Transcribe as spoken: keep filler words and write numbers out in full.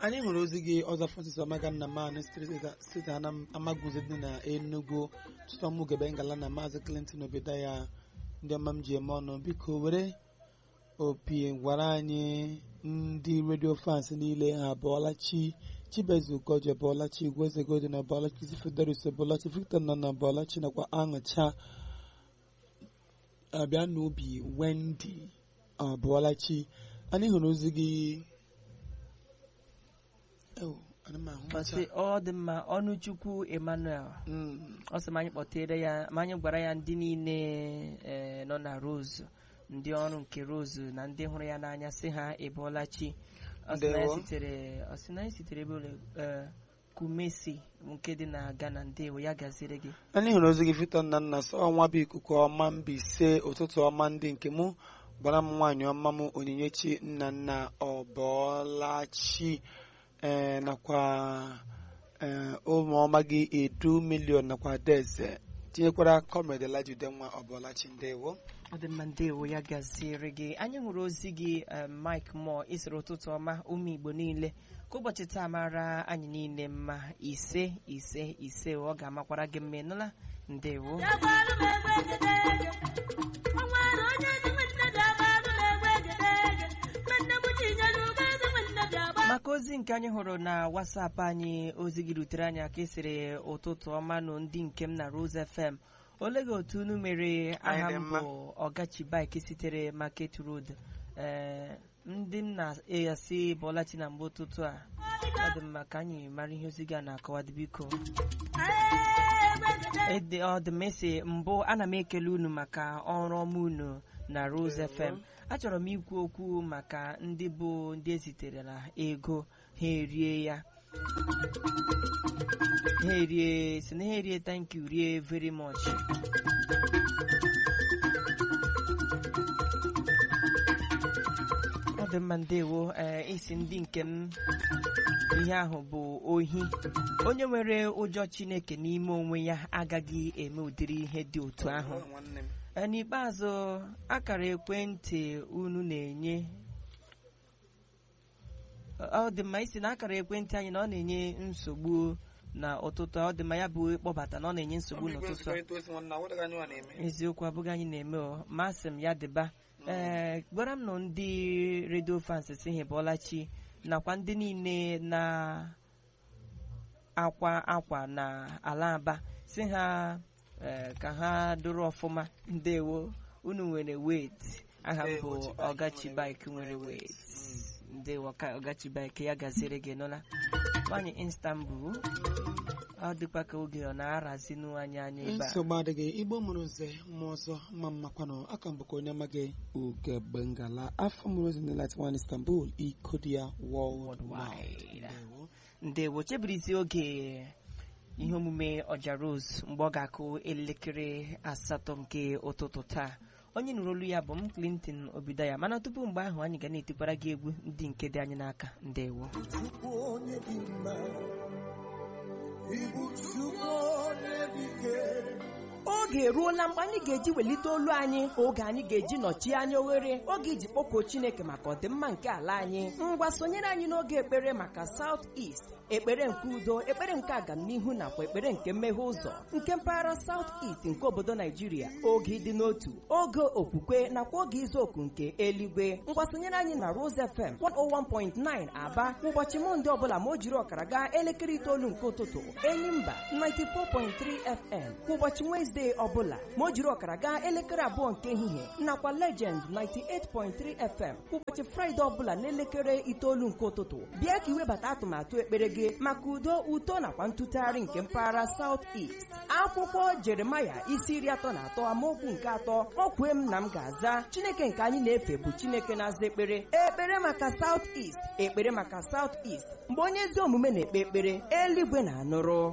anyị hụrụ ozi gị ọzọ Francis Amaga na man steeti Amaguzi dị na Enugu tụtọmụ gebe ngala na Maazị Clinton Obedaya ndị ọma m ji eme ọnụ biko were opi gwara anyị ndị radio fans niile ha abụọla chi Chibezu Goje abụọla chi Igweze Godi na abụọla chi Fidelis abụọla chi Victor nọ na abụọla chi nakwa aṅụcha abịa n'obi Wendy abụọla chi. Anyị hụrụ ozi gị ọ dị mma Ọnụchukwu Emmanuel ọ sị ma anyị kpọtere ya ma anyị gwara ya ndị niile nọ na Rose ndị ọrụ nke Rose na ndị hụrụ ya n'anya sị ha ịbụọla chi. Ọ sị na anyị sitere ebe ole Kumesi nke dị na Ghana. Ndewo ya gaziri gị. Anyị hụrụ ozi gị Victor nna nna sọ ọnwa bụ ikuku ọma Mbaise ụtụtụ ọma ndị nke mụ gbara m nwaanyị ọma m Onyinyechi nna nna ọbọlachi ee nakwa ụmụ ọma gị edu milion nakwa deze tinyekwara kọmrade Lajude nwa ọbọlachi. Ndewo ọ dị mma ndewo ya gaziri gị. Anyị hụrụ ozi gị Mike Moore isoro ụtụtụ ọma ụmụ Igbo niile ka ụbọchị taa mara anyị niile mma ise ise ise ọ ga-amakwara gị mma ịnụla. Ndewo maka ozi nke anyị hụrụ na WhatsApp anyị ozi gị rutere anyị aka esere ụtụtụ ọma nụ ndị nke m na Rose F M. Ole gị otu unu mere? Aha m bụ Ọgachi Bike sitere Market Road. ee ndị m na-eyasi bọlachi na mgbe ụtụtụ a ọ dị mma ka anyị mara ihe ozi gị na-akọwa dị biko. ọ dị mesi mbụ ana m ekele unu maka ọrụ ọma unu na Rose F M. Achọrọ m ikwu okwu maka ndị bụ ndị eziterela ego ha erie ya ha erie si na ha erie thank you rie very much. ọ dị mma ndewo. ee isi ndị nke m ihe ahụ bụ ohi. Onye nwere ụjọ Chineke n'ime onwe ya agaghị eme ụdịrị ihe dị otu ahụ. N'ikpeazụ akara ekwentị unu na-enye ọ dị mma isi na akara ekwentị anyị na ọ na-enye nsogbu na ụtụtụ. ọ dị mma ya bụ ịkpọbata na ọ na-enye nsogbu n'ụtụtụ. Eziokwu abụghị anyị na-eme ọ masị m ya dịba. ee gwara m nọ ndị radio fans si ha bọlachi nakwa ndị niile na akwa akwa na ala Aba si ha ka ha dụrụ ọfụma. Ndewo unu nwere weight. Aha m bụ Ọgachi Bike nwere weight. Ndewo ka Ọgachi Bike ya gaziri gị nụla nwanyị Istanbul. ọ dịkwa ka oge ọ na-arazi n'anya anya ebe a. nsogbu adịghị Igbo mụrụ nze mmụọ ọzọ mma mmakwanụ aka mbụkọ onye amaghị oge Bengala afọ mụrụ ozi n'Ilat One Istanbul Ikodia Worldwide. Ndewo chebirizi oge ihe omume Ọja Rose mgbe ọ ga-akụ elekere asatọ nke ụtụtụ taa. Onye nụrụ olu ya bụ m Clinton Obedaya mana tupu mgbe ahụ anyị ga na-etikwara gị egwu ndị nke dị anyị n'aka. Ndewo oge eruola mgbe anyị ga-eji welite olu anyị, oge anyị ga-eji nọchie anya oghere, oge iji kpọkuo Chineke maka ọdịmma nke ala anyị. Ngwa sonyere anyị n'oge ekpere maka South East, ekpere nke udo, ekpere nke agamnihu nakwa ekpere nke mmeghe ụzọ nke mpaghara South East nke obodo Nigeria. Oge dị n'otu, oge okwukwe nakwa oge izu oku nke eluigwe. Ngwa sonyere anyị na Rose F M one oh one point nine Aba ụbọchị Mọnde ọbụla ma o jiri ọkara gaa elekere itoolu nke ụtụtụ. Enyimba ninety-four point three F M ụbọchị Wednesday ọbụla ma o jiri ọkara gaa elekere abụọ nke ehihie nakwa Legend ninety-eight point three F M ụbọchị Friday ọbụla n'elekere itoolu nke ụtụtụ. Bịa ka iwebata atụmatụ ekpere gị maka udo, uto nakwa ntụtụgharị nke mpaghara South East. Akwụkwọ Jeremaya isi iri atọ na atọ amaokwu nke atọ o kwee m na m ga-aza. Chineke nke anyị na-efe bụ Chineke na-aza ekpere. Ekpere maka South East, ekpere maka South East. Mgbe onye ezi omume na-ekpe ekpere, eluigwe na-anụrụ.